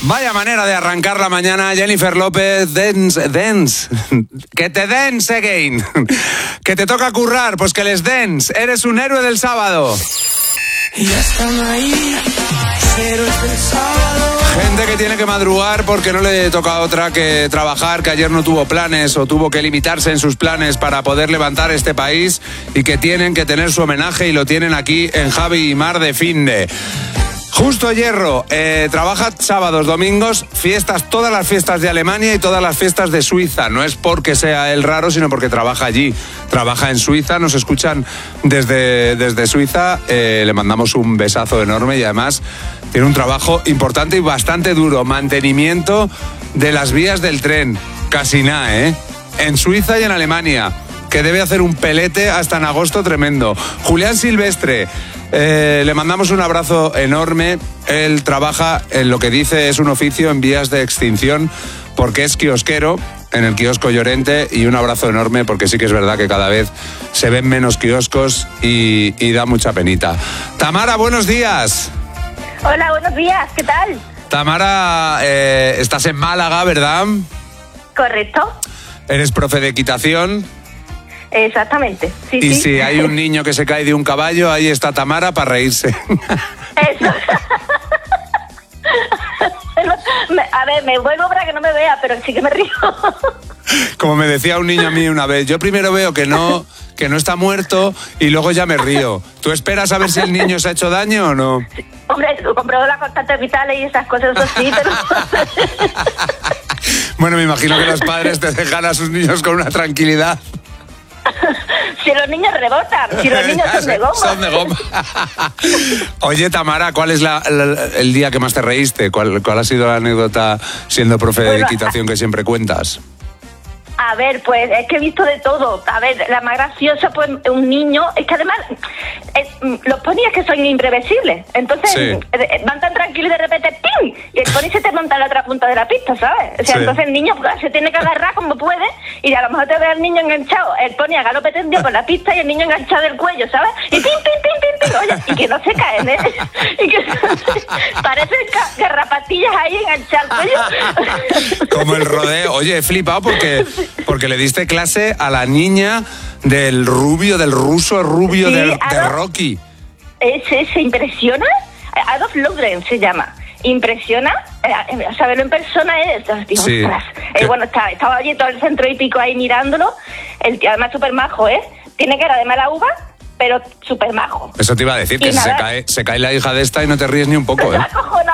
Vaya manera de arrancar la mañana, Jennifer López. Dance. Que te dance again. Que te toca currar, pues que les dance. Eres un héroe del sábado. Y ya están ahí, héroes del sábado. Gente que tiene que madrugar porque no le toca otra que trabajar, que ayer no tuvo planes o tuvo que limitarse en sus planes para poder levantar este país y que tienen que tener su homenaje y lo tienen aquí en Javi y Mar de Finde. Justo Hierro, trabaja sábados, domingos, fiestas, todas las fiestas de Alemania y todas las fiestas de Suiza. No es porque sea él raro, sino porque trabaja allí. Trabaja en Suiza, nos escuchan desde Suiza. Le mandamos un besazo enorme y además tiene un trabajo importante y bastante duro. Mantenimiento de las vías del tren. Casi nada, ¿eh? En Suiza y en Alemania. Que debe hacer un pelete hasta en agosto tremendo. Julián Silvestre. Le mandamos un abrazo enorme. Él trabaja en lo que dice es un oficio en vías de extinción porque es kiosquero en el kiosco Llorente, y un abrazo enorme porque sí que es verdad que cada vez se ven menos kioscos y da mucha penita. Tamara, buenos días. Hola, buenos días, ¿qué tal? Tamara, estás en Málaga, ¿verdad? Correcto. Eres profe de equitación. Exactamente, sí, y sí. si hay un niño que se cae de un caballo, ahí está Tamara para reírse. Eso. A ver, me vuelvo para que no me vea, pero sí que me río. Como me decía un niño a mí una vez, yo primero veo que no está muerto y luego ya me río. ¿Tú esperas a ver si el niño se ha hecho daño o no? Sí. Hombre, compruebo las constantes vitales y esas cosas, eso sí, pero... Bueno, me imagino que los padres te dejan a sus niños con una tranquilidad. Si los niños rebotan, si los niños son de goma. Son de goma. Oye, Tamara, ¿cuál es el día que más te reíste? ¿Cuál ha sido la anécdota siendo profe de equitación que siempre cuentas? A ver, pues es que he visto de todo. A ver, la más graciosa, pues un niño, es que además los ponis que son imprevisibles. Entonces sí. Van tan tranquilos y de repente ¡pim! Y el poni se te monta en la otra punta de la pista, ¿sabes? O sea, sí. Entonces el niño se tiene que agarrar como puede y a lo mejor te ve al niño enganchado, el poni a galope tendido por la pista y el niño enganchado del cuello, ¿sabes? Y ¡pim, pim, pim, pim, pim! Oye, y que no se caen, ¿eh? Y que parecen garrapatillas ahí enganchadas al cuello. Como el rodeo. Oye, he flipado porque le diste clase a la niña del ruso rubio sí, de Rocky. ¿Se impresiona? Adolf Lundgren se llama. Impresiona, saberlo en persona es... Digo, sí. Bueno, estaba allí todo el centro hípico ahí mirándolo. El tío además súper majo, ¿eh? Tiene cara de mala uva, pero súper majo. Eso te iba a decir, que se cae la hija de esta y no te ríes ni un poco, ¿eh?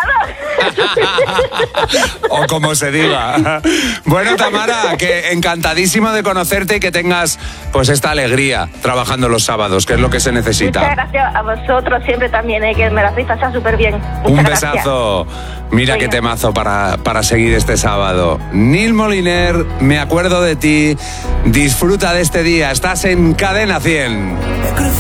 O como se diga. Bueno, Tamara, que encantadísimo de conocerte y que tengas pues esta alegría trabajando los sábados, que es lo que se necesita. Muchas gracias a vosotros siempre también, que me la hacéis pasar súper bien. Un besazo. Mira qué temazo para seguir este sábado. Neil Moliner, me acuerdo de ti. Disfruta de este día. Estás en Cadena 100.